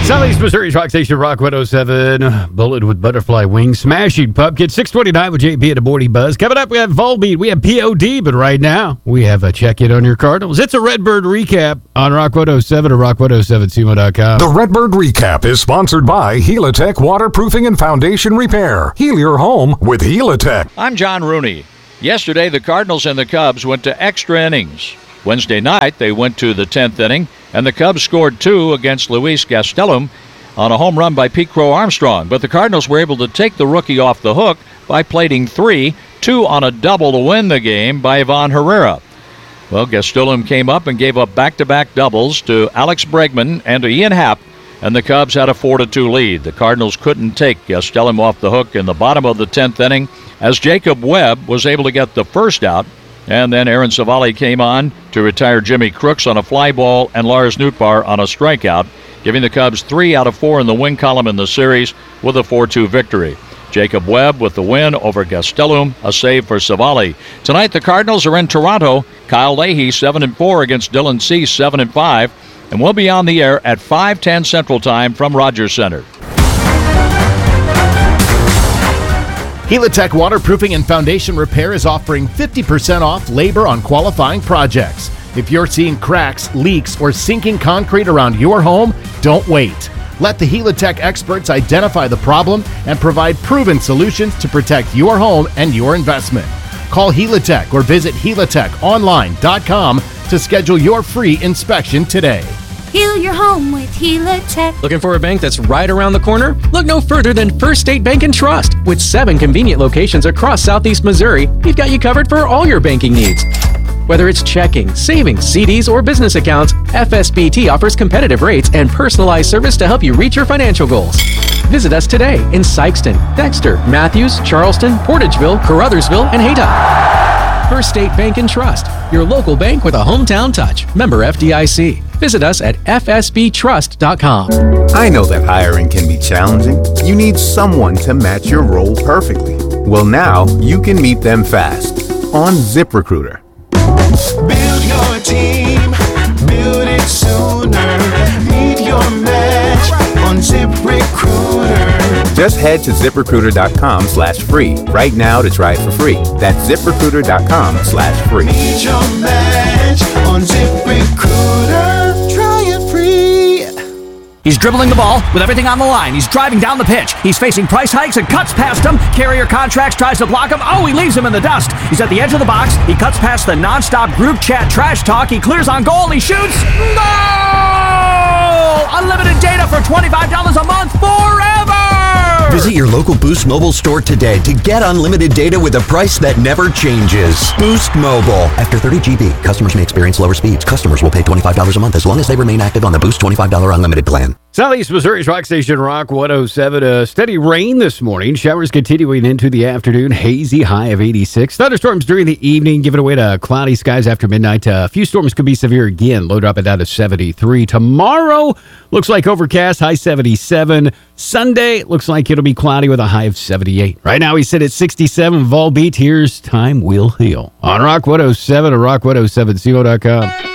Southeast Missouri's Rock Station, Rock 107. Bullet with butterfly wings. Smashing Pumpkin. 629 with JP and the Morning Buzz. Coming up, we have Volbeat. We have POD. But right now, we have a check-in on your Cardinals. It's a Redbird recap on Rock 107 or Rock107sumo.com. The Redbird recap is sponsored by Helitech Waterproofing and Foundation Repair. Heal your home with Helitech. I'm John Rooney. Yesterday, the Cardinals and the Cubs went to extra innings. Wednesday night, they went to the 10th inning, and the Cubs scored 2 against Luis Gastelum on a home run by Pete Crow Armstrong. But the Cardinals were able to take the rookie off the hook by plating 3, 2 on a double to win the game by Ivan Herrera. Well, Gastelum came up and gave up back-to-back doubles to Alex Bregman and to Ian Happ, and the Cubs had a 4-2 lead. The Cardinals couldn't take Gastelum off the hook in the bottom of the 10th inning as Jacob Webb was able to get the first out. And then Aaron Savali came on to retire Jimmy Crooks on a fly ball and Lars Nootbaar on a strikeout, giving the Cubs 3 out of 4 in the win column in the series with a 4-2 victory. Jacob Webb with the win over Gastelum, a save for Savali. Tonight the Cardinals are in Toronto. Kyle Leahy 7-4 against Dylan Cease 7-5, and we'll be on the air at 5:10 Central Time from Rogers Center. Helitech Waterproofing and Foundation Repair is offering 50% off labor on qualifying projects. If you're seeing cracks, leaks, or sinking concrete around your home, don't wait. Let the Helitech experts identify the problem and provide proven solutions to protect your home and your investment. Call Helitech or visit helitechonline.com to schedule your free inspection today. Heal your home with Helitech. Looking for a bank that's right around the corner? Look no further than First State Bank and Trust. With 7 convenient locations across Southeast Missouri, we've got you covered for all your banking needs. Whether it's checking, savings, CDs, or business accounts, FSBT offers competitive rates and personalized service to help you reach your financial goals. Visit us today in Sykeston, Dexter, Matthews, Charleston, Portageville, Caruthersville, and Haydock. First State Bank and Trust, your local bank with a hometown touch. Member FDIC. Visit us at fsbtrust.com. I know that hiring can be challenging. You need someone to match your role perfectly. Well, now you can meet them fast on ZipRecruiter. Build your team, build it sooner. Meet your match on ZipRecruiter. Just head to ZipRecruiter.com/free right now to try it for free. That's ZipRecruiter.com/free. Meet your match on ZipRecruiter. Try it free. He's dribbling the ball with everything on the line. He's driving down the pitch. He's facing price hikes and cuts past him. Carrier Contracts tries to block him. Oh, he leaves him in the dust. He's at the edge of the box. He cuts past the nonstop group chat trash talk. He clears on goal. He shoots. Goal! Unlimited data for $25 a month forever! Visit your local Boost Mobile store today to get unlimited data with a price that never changes. Boost Mobile. After 30 GB, customers may experience lower speeds. Customers will pay $25 a month as long as they remain active on the Boost $25 unlimited plan. Southeast Missouri's Rock Station, Rock 107. Steady rain this morning. Showers continuing into the afternoon. Hazy, high of 86. Thunderstorms during the evening, giving way to cloudy skies after midnight. A few storms could be severe again. Low dropping down to 73. Tomorrow looks like overcast, high 77. Sunday looks like it'll be cloudy with a high of 78. Right now we sit at 67. Volbeat. Here's Time Will Heal on Rock 107 or Rock107sumo.com.